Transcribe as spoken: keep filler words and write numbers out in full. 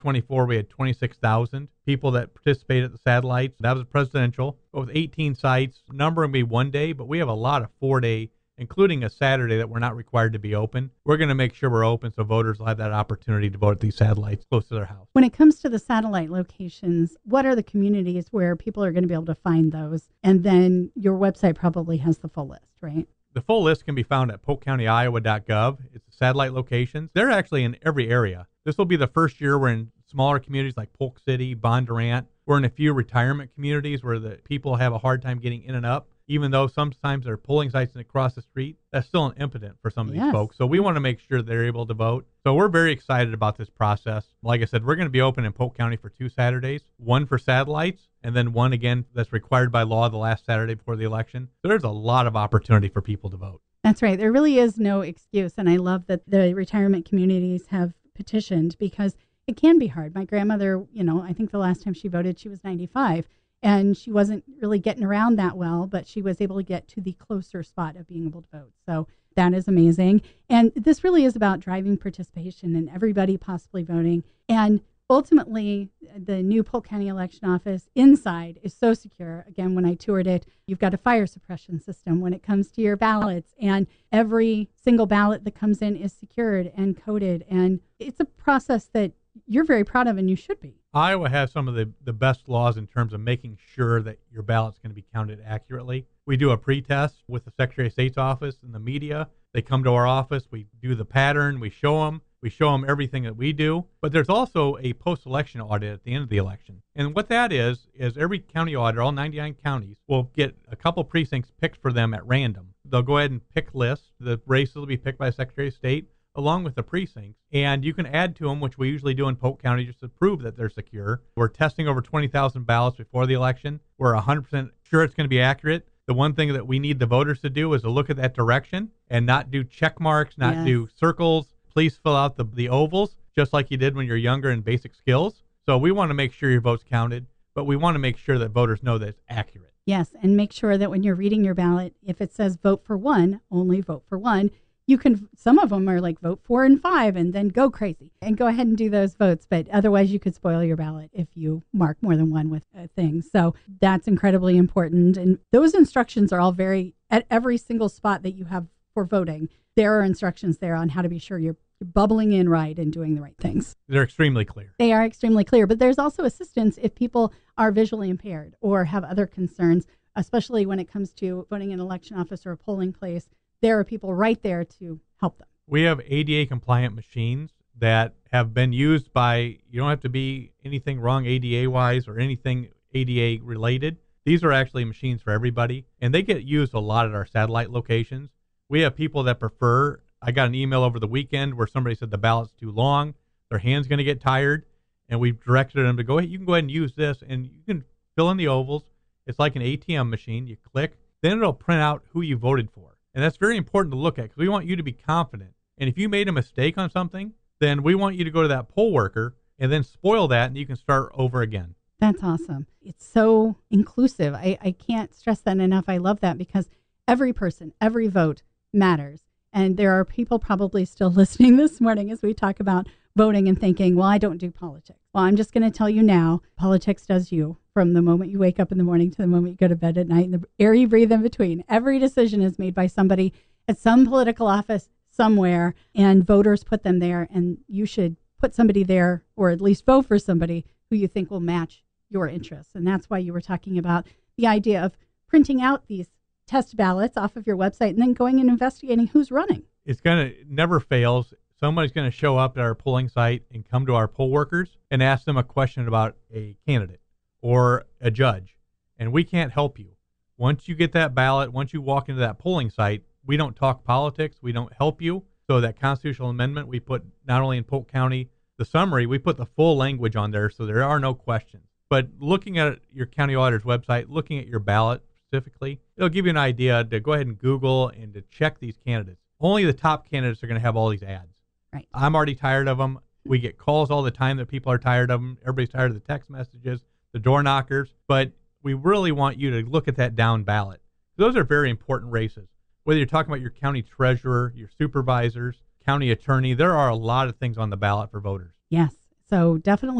twenty-four, we had twenty-six thousand people that participated at the satellites. That was presidential. But with eighteen sites, number will be one day, but we have a lot of four-day, including a Saturday that we're not required to be open. We're going to make sure we're open so voters will have that opportunity to vote at these satellites close to their house. When it comes to the satellite locations, what are the communities where people are going to be able to find those? And then your website probably has the full list, right? The full list can be found at polk county iowa dot gov. It's the satellite locations. They're actually in every area. This will be the first year we're in smaller communities like Polk City, Bondurant. We're in a few retirement communities where the people have a hard time getting in and up. Even though sometimes there are polling sites across the street, that's still an impotent for some of these Yes. folks. So we want to make sure they're able to vote. So we're very excited about this process. Like I said, we're going to be open in Polk County for two Saturdays, one for satellites, and then one again that's required by law the last Saturday before the election. So there's a lot of opportunity for people to vote. That's right. There really is no excuse. And I love that the retirement communities have petitioned because it can be hard. My grandmother, you know, I think the last time she voted, she was ninety-five. And she wasn't really getting around that well, but she was able to get to the closer spot of being able to vote. So that is amazing. And this really is about driving participation and everybody possibly voting. And ultimately, the new Polk County election office inside is so secure. Again, when I toured it, you've got a fire suppression system when it comes to your ballots. And every single ballot that comes in is secured and coded. And it's a process that you're very proud of and you should be. Iowa has some of the, the best laws in terms of making sure that your ballot's going to be counted accurately. We do a pre-test with the Secretary of State's office and the media. They come to our office. We do the pattern. We show them. We show them everything that we do. But there's also a post-election audit at the end of the election. And what that is, is every county auditor, all ninety-nine counties, will get a couple precincts picked for them at random. They'll go ahead and pick lists. The races will be picked by the Secretary of State, along with the precincts, and you can add to them, which we usually do in Polk County just to prove that they're secure. We're testing over twenty thousand ballots before the election. We're one hundred percent sure it's going to be accurate. The one thing that we need the voters to do is to look at that direction and not do check marks, not Yes. do circles. Please fill out the, the ovals, just like you did when you're younger in basic skills. So we want to make sure your vote's counted, but we want to make sure that voters know that it's accurate. Yes, and make sure that when you're reading your ballot, if it says vote for one, only vote for one. You can, some of them are like vote four and five and then go crazy and go ahead and do those votes. But otherwise you could spoil your ballot if you mark more than one with a thing. So that's incredibly important. And those instructions are all very, at every single spot that you have for voting, there are instructions there on how to be sure you're bubbling in right and doing the right things. They're extremely clear. They are extremely clear, but there's also assistance if people are visually impaired or have other concerns, especially when it comes to voting in an election office or a polling place. There are people right there to help them. We have A D A compliant machines that have been used by, you don't have to be anything wrong A D A wise or anything A D A related. These are actually machines for everybody, and they get used a lot at our satellite locations. We have people that prefer, I got an email over the weekend where somebody said the ballot's too long, their hand's going to get tired, and we've directed them to go, hey, you can go ahead and use this, and you can fill in the ovals. It's like an A T M machine. You click, then it'll print out who you voted for. And that's very important to look at because we want you to be confident. And if you made a mistake on something, then we want you to go to that poll worker and then spoil that, and you can start over again. That's awesome. It's so inclusive. I, I can't stress that enough. I love that because every person, every vote matters. And there are people probably still listening this morning as we talk about voting and thinking, well, I don't do politics. Well, I'm just going to tell you now, politics does you from the moment you wake up in the morning to the moment you go to bed at night and the air you breathe in between. Every decision is made by somebody at some political office somewhere, and voters put them there, and you should put somebody there or at least vote for somebody who you think will match your interests. And that's why you were talking about the idea of printing out these test ballots off of your website and then going and investigating who's running. It's going to, never fails. Somebody's going to show up at our polling site and come to our poll workers and ask them a question about a candidate or a judge, and we can't help you. Once you get that ballot, once you walk into that polling site, we don't talk politics, we don't help you. So that constitutional amendment, we put not only in Polk County, the summary, we put the full language on there so there are no questions. But looking at your county auditor's website, looking at your ballot specifically, it'll give you an idea to go ahead and Google and to check these candidates. Only the top candidates are going to have all these ads. Right. I'm already tired of them. We get calls all the time that people are tired of them. Everybody's tired of the text messages, the door knockers. But we really want you to look at that down ballot. Those are very important races. Whether you're talking about your county treasurer, your supervisors, county attorney, there are a lot of things on the ballot for voters. Yes. So definitely